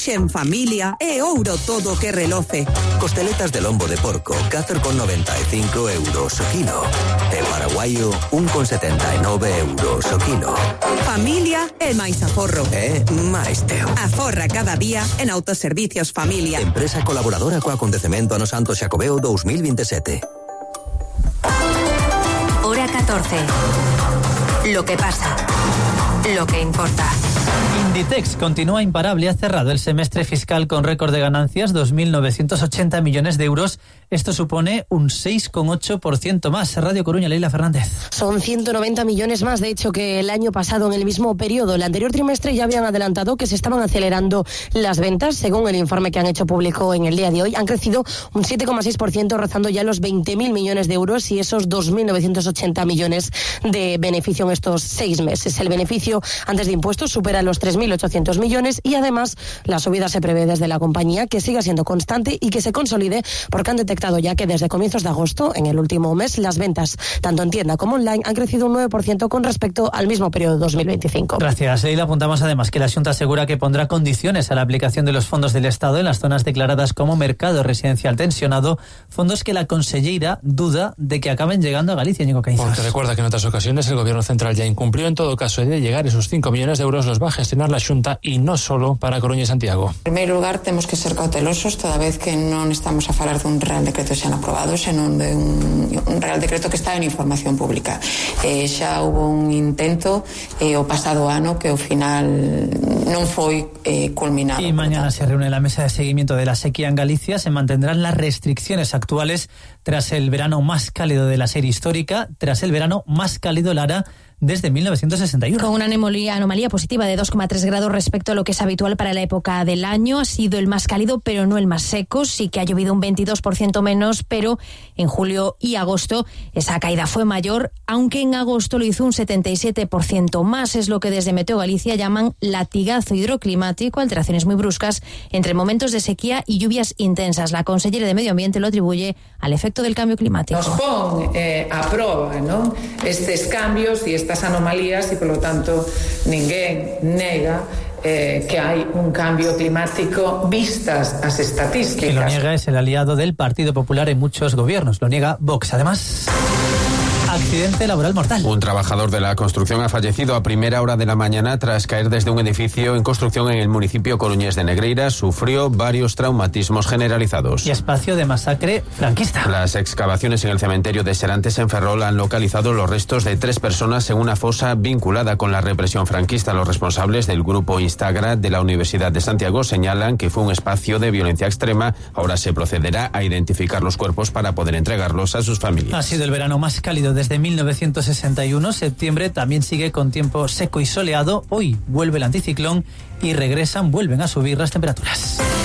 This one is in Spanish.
Hoxe en familia é ouro todo que reloce. Costeletas de lombo de porco, 4,95 euros o kilo. E paraguayo, 1,79 euros o kilo. Familia e máis aforro. máis teo. Aforra cada día en Autoservicios Familia. Empresa colaboradora co acontecemento Ano Santo Xacobeo 2027. Hora 14. Lo que pasa. Lo que importa. Inditex continúa imparable, ha cerrado el semestre fiscal con récord de ganancias, 2.980 millones de euros. Esto supone un 6,8% más. Radio Coruña, Leila Fernández. Son 190 millones más, de hecho, que el año pasado en el mismo periodo. El anterior trimestre ya habían adelantado que se estaban acelerando las ventas. Según el informe que han hecho público en el día de hoy, han crecido un 7,6%, rozando ya los 20.000 millones de euros y esos 2.980 millones de beneficio en estos 6 meses. El beneficio antes de impuestos supera los 3.800 millones y además la subida se prevé desde la compañía que siga siendo constante y que se consolide, porque han detectado ya que desde comienzos de agosto, en el último mes, las ventas, tanto en tienda como online, han crecido un 9% con respecto al mismo periodo de 2025. Gracias, Leila. Apuntamos además que la Xunta asegura que pondrá condiciones a la aplicación de los fondos del Estado en las zonas declaradas como mercado residencial tensionado, fondos que la conselleira duda de que acaben llegando a Galicia. Ñigo Caízas. Porque recuerda que en otras ocasiones el Gobierno Central ya incumplió. En todo caso, de llegar esos 5 millones de euros los va a gestionar la Xunta y no solo para Coruña y Santiago. En primeiro lugar, temos que ser cautelosos toda vez que non estamos a falar dun Real Decreto xa aprobado, senón de un Real Decreto que está en información pública. Xa hubo un intento o pasado ano que ao final non foi culminado. Y mañana se reúne la mesa de seguimiento de la sequía en Galicia. Se mantendrán las restricciones actuales tras el verano más cálido de la serie histórica, tras el verano más cálido, Lara, desde 1961. Con una anomalía positiva de 2,3 grados respecto a lo que es habitual para la época del año. Ha sido el más cálido, pero no el más seco. Sí que ha llovido un 22% menos, pero en julio y agosto esa caída fue mayor, aunque en agosto lo hizo un 77% más. Es lo que desde Meteo Galicia llaman latigazo hidroclimático, alteraciones muy bruscas entre momentos de sequía y lluvias intensas. La consellera de Medio Ambiente lo atribuye al efecto del cambio climático. Nos pon a prova, ¿no?, estes cambios y estas anomalías, y por lo tanto ninguén nega que hay un cambio climático vistas as estadísticas. Quien lo niega es el aliado del Partido Popular en muchos gobiernos. Lo niega Vox. Además, accidente laboral mortal. Un trabajador de la construcción ha fallecido a primera hora de la mañana tras caer desde un edificio en construcción en el municipio coruñés de Negreira. Sufrió varios traumatismos generalizados. Y espacio de masacre franquista. Las excavaciones en el cementerio de Serantes en Ferrol han localizado los restos de 3 personas en una fosa vinculada con la represión franquista. Los responsables del grupo Instagra de la Universidad de Santiago señalan que fue un espacio de violencia extrema. Ahora se procederá a identificar los cuerpos para poder entregarlos a sus familias. Ha sido el verano más cálido desde 1961. Septiembre también sigue con tiempo seco y soleado. Hoy vuelve el anticiclón y vuelven a subir las temperaturas.